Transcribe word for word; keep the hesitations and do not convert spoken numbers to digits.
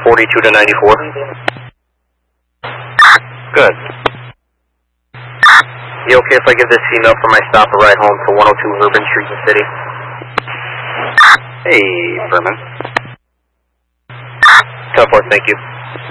forty-two to ninety-four. Good. You okay if I give this female for my stop a ride home to one oh two Urban Street in the city? Hey, Berman. ten four, thank you.